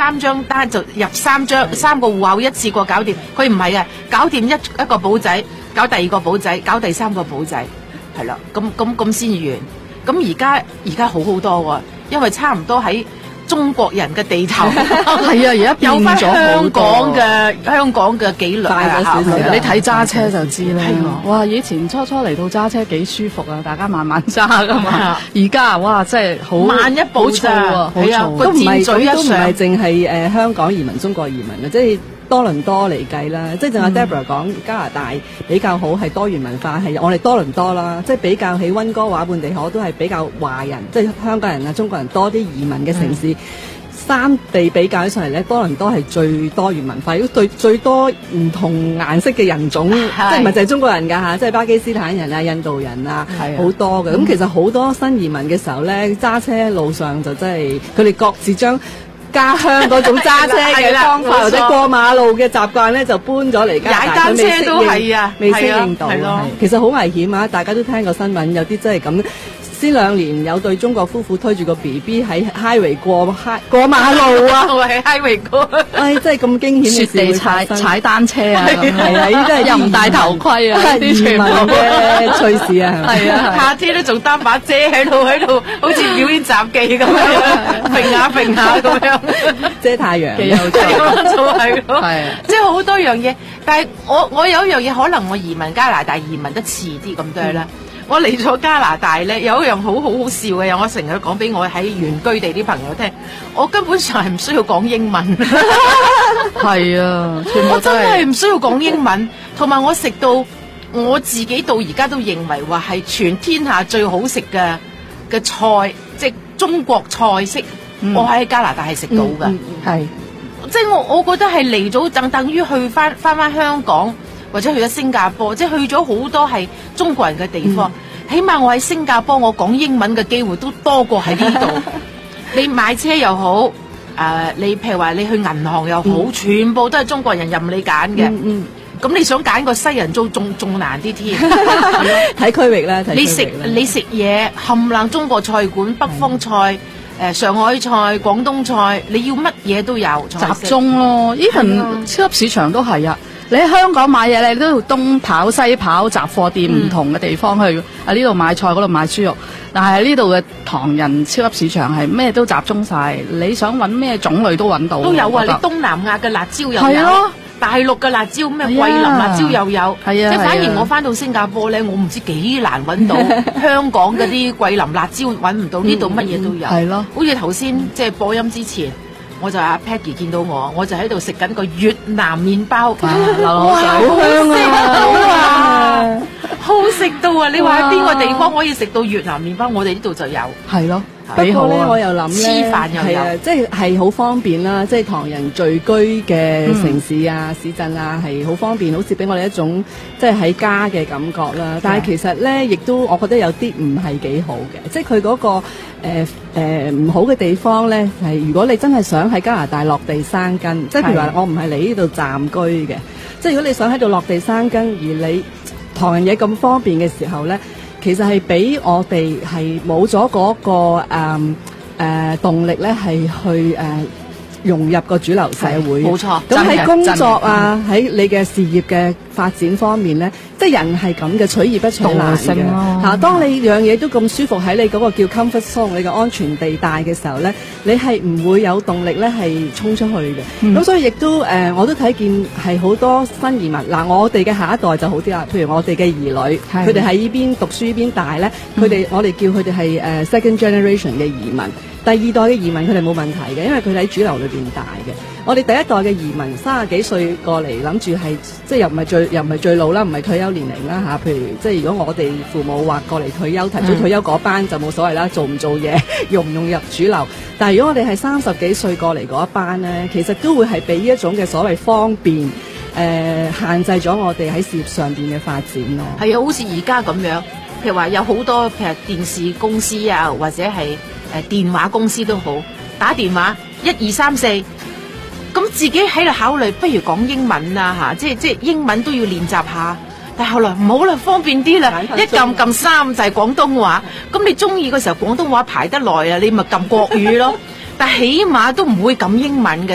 3張單就入3個戶口一次過搞掂，佢唔係嘅，搞掂一個簿仔，搞第2個簿仔，搞第3個簿仔，係啦，咁先完。咁而家好多喎，因為差唔多喺中國人嘅地頭， 係啊，而家變咗好多。 香港嘅紀律大咗少少，你睇揸車就知啦。 係哇，以前初嚟到揸車幾舒服啊，大家慢慢揸噶嘛。而家哇，真係好慢一步咋， 好嘈， 個箭嘴一上， 都唔係淨係香港移民、中國移民嘅，即係多倫多嚟計啦。即係正阿 Deborah 講加拿大比較好係多元文化，係我哋多倫多啦，即係比較起溫哥華本地可都係比較華人，即係香港人啊、中國人多啲移民嘅城市。三地比較起上嚟咧，多倫多係最多元文化，如果對最多唔同顏色嘅人種，即係唔係淨係中國人㗎嚇，即係巴基斯坦人啊、印度人啊，好多嘅。咁其實好多新移民嘅時候咧，揸車路上就真係佢哋各自將家鄉嗰種揸車嘅方法或者過馬路嘅習慣咧，就搬咗嚟加拿大。 踩單車都係啊， 未適應到。其實好危險啊！大家都聽過新聞，有啲真係咁。先2年有對中國夫婦推住個 BB 喺 highway 過馬路啊！ 我喺 highway 過， 真係咁驚險嘅事會發生。 踩單車啊， 係啊，呢啲真係又唔戴頭盔啊， 啲全部嘅趣事啊， 係啊， 夏天都仲擔把遮喺度，好似表演雜技咁樣，揈下咁樣， 遮太陽。 幾有趣， 就係咯， 係， 即係好多樣嘢。但係我有一樣嘢，可能我移民加拿大移民得遲啲咁多啦。我嚟咗加拿大咧，有一樣好笑嘅嘢，我成日講俾我喺原居地啲朋友聽，我根本上係唔需要講英文。 係啊， 我真係唔需要講英文，同埋我食到我自己到而家都認為話係全天下最好食嘅菜，即係中國菜式，我喺加拿大係食到㗎。 係， 即係我覺得係嚟咗等於去翻香港。或者去咗新加坡，即係去咗好多係中國人嘅地方。起碼我喺新加坡，我講英文嘅機會都多過喺呢度。你買車又好，你譬如話你去銀行又好，全部都係中國人任你揀嘅。咁你想揀個西人租仲難啲添。 睇區域啦， 你食嘢冚唪唥中國菜館，北方菜、上海菜、廣東菜，你要乜嘢都有。 集中咯，even超級市場都係啊。你喺香港買嘢，你都要東跑西跑，雜貨店唔同嘅地方去。呢度買菜，嗰度買豬肉。但係呢度嘅唐人超級市場係咩都集中晒，你想揾咩種類都揾到。都有啊！你東南亞嘅辣椒又有，係咯，大陸嘅辣椒咩桂林辣椒又有。係啊，即係反而我翻到新加坡咧，我唔知幾難揾到香港嗰啲桂林辣椒揾唔到，呢度乜嘢都有。係咯，好似頭先即係播音之前。我就阿 Peggy 見到我就喺度食緊個越南麵包，哇，好香啊！好食到啊！你話喺邊個地方可以食到越南麵包？我哋呢度就有。係咯， 不過咧，我又諗咧， 黐飯又有， 即係好方便啦。即係唐人聚居嘅城市啊、市鎮啊，係好方便，好似俾我哋一種即係喺家嘅感覺啦。但係其實咧，亦都我覺得有啲唔係幾好嘅，即係佢嗰個唔好嘅地方咧，係如果你真係想喺加拿大落地生根，即係譬如話我唔係嚟呢度暫居嘅，即係如果你想喺度落地生根，而你唐人嘢咁方便嘅時候咧，其實係俾我哋係冇咗嗰個動力咧，係去融入個主流社會。冇錯。咁喺工作啊，喺你嘅事業嘅發展方面咧，即係人係咁嘅，取易不取難嘅嚇。當你樣嘢都咁舒服喺你嗰個叫 comfort zone， 你嘅安全地帶嘅時候咧，你係唔會有動力咧係衝出去嘅。咁所以亦都我都睇見係好多新移民嗱，我哋嘅下一代就好啲啦。譬如我哋嘅兒女，佢哋喺呢邊讀書呢邊大咧，我哋叫佢哋係second generation 嘅移民。第二代嘅移民佢哋冇問題嘅，因為佢哋喺主流裏邊大嘅。我哋第一代嘅移民30幾歲過嚟，諗住係即係又唔係最老啦，唔係退休年齡啦嚇。譬如即係如果我哋父母話過嚟退休，提早退休嗰班就冇所謂啦，做唔做嘢，融唔融入主流。但係如果我哋係30幾歲過嚟嗰一班咧，其實都會係俾呢一種嘅所謂方便限制咗我哋喺事業上邊嘅發展咯。係啊，好似而家咁樣，譬如話有好多譬如電視公司啊，或者係電話公司都好，打電話1、2、3、4，咁自己喺度考慮，不如講英文啦嚇，即係英文都要練習下。但係後來唔好啦，方便啲啦，一撳3就係廣東話。咁你中意嘅時候廣東話排得耐啊，你咪撳國語咯。但起碼都唔會撳英文嘅。